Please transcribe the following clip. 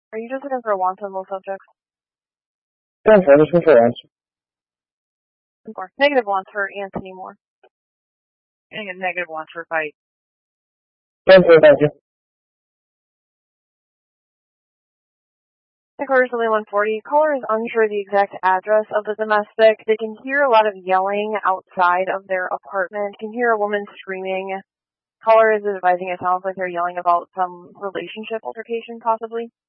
Are you just looking for a want on those subjects? Yeah, sure. Just for wants. Or negative wants for Anthony Moore. And a negative wants for fight. Yeah, sure. Thank you. Quarters only 140. Caller is unsure of the exact address of the domestic. They can hear a lot of yelling outside of their apartment. Can hear a woman screaming. Caller is advising it sounds like they're yelling about some relationship altercation, possibly.